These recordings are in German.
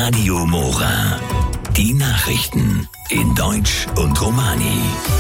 Radio Mora. Die Nachrichten in Deutsch und Romani.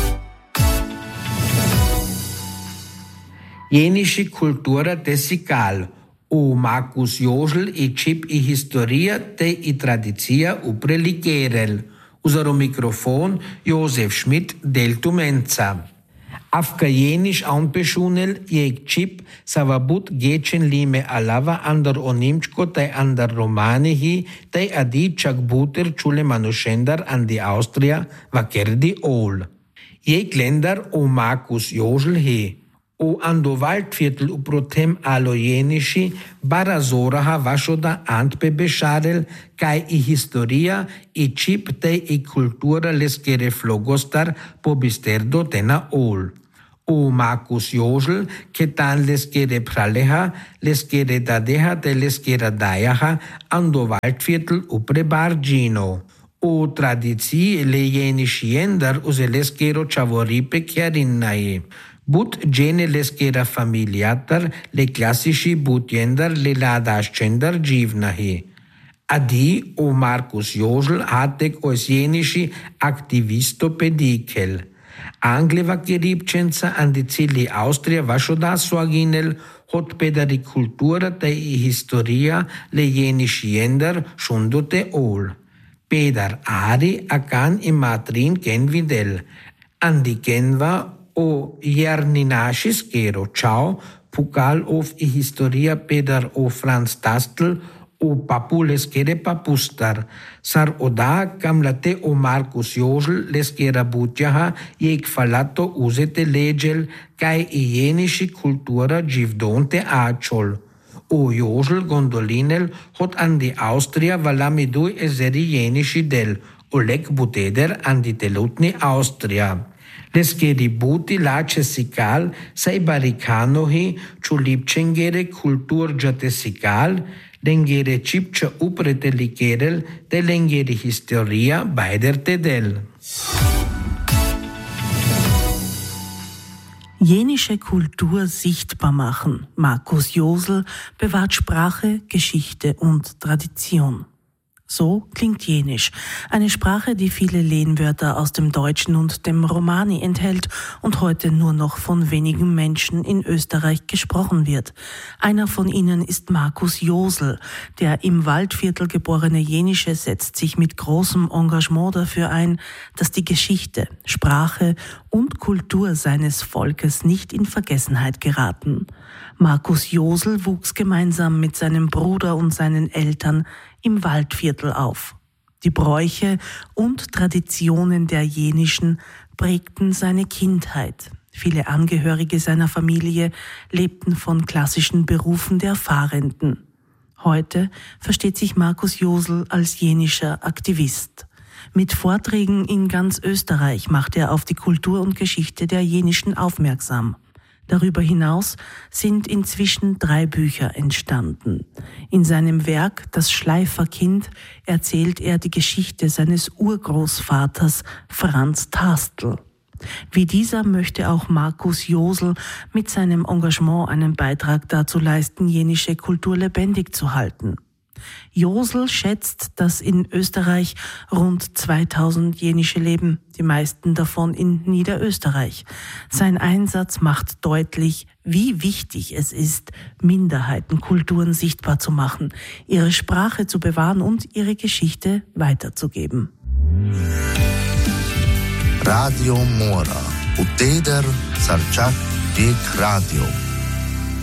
Jenische cultura tesical, o Marcus Josel e chip e historia te e tradizia upre ligerel. Usaro microfon Josef Schmidt del Tumenza. Afka jenisch anpeschunel jeg chip savabut gecen lime alava andar onimčko taj andar romanihi taj adi čak buter čule manušendar andi Austria vakerdi ol. Jeg lendar o Marcus Josel he. O ando Waldviertel uprotem alo jeniši barazoraha vašoda antpe bešarel kaj i historia i čip tej i kultura leskere flogostar po bisterdo tena ol. O Marcus Josel ketan leskere praleha, leskere dadeha te leskere dajaha ando Waldviertel upre Bargino. O tradicii le jeniši jendar uze leskero čavoripe kjarinnaje. But gene leskera familiatar le klassischi butjender le ladascender givnahi. Adi o Marcus Josel hatek os jenischi aktivisto pedikel. Angleva geribčenca andicili Austria vašoda suaginel hot pedari kultura te i historia le jeniši jender šundote ol. Pedar Ari akan i matrin genvidel. Andi genva o Jerninašis kero čao, pukal of i historia pedar o Franz Tastl, o papu leskere papustar. Sar oda kam late o Marcus Josel leskera butjaha jeg falato uzete legel kaj i jeniši kultura givdonte ačol. O Josel gondolinel hot andi Austria valamidu ezeri jeniši del, oleg buteder andi telutni Austria. Leskeri buti lače sikal, saj barikanohi, čulipčengere kulturđate sikal, lengere čipča uprete likerel, te lengeri historia beider tedel. Jenische Kultur sichtbar machen. Marcus Josel bewahrt Sprache, Geschichte und Tradition. So klingt Jenisch, eine Sprache, die viele Lehnwörter aus dem Deutschen und dem Romani enthält und heute nur noch von wenigen Menschen in Österreich gesprochen wird. Einer von ihnen ist Marcus Josel. Der im Waldviertel geborene Jenische setzt sich mit großem Engagement dafür ein, dass die Geschichte, Sprache und Kultur seines Volkes nicht in Vergessenheit geraten. Marcus Josel wuchs gemeinsam mit seinem Bruder und seinen Eltern im Waldviertel auf. Die Bräuche und Traditionen der Jenischen prägten seine Kindheit. Viele Angehörige seiner Familie lebten von klassischen Berufen der Fahrenden. Heute versteht sich Marcus Josel als jenischer Aktivist. Mit Vorträgen in ganz Österreich macht er auf die Kultur und Geschichte der Jenischen aufmerksam. Darüber hinaus sind inzwischen 3 Bücher entstanden. In seinem Werk »Das Schleiferkind« erzählt er die Geschichte seines Urgroßvaters Franz Tastl. Wie dieser möchte auch Marcus Josel mit seinem Engagement einen Beitrag dazu leisten, jenische Kultur lebendig zu halten. Josel schätzt, dass in Österreich rund 2000 Jenische leben, die meisten davon in Niederösterreich. Sein Einsatz macht deutlich, wie wichtig es ist, Minderheitenkulturen sichtbar zu machen, ihre Sprache zu bewahren und ihre Geschichte weiterzugeben. Radio Mora, Uteder Sarčak Vek Radio.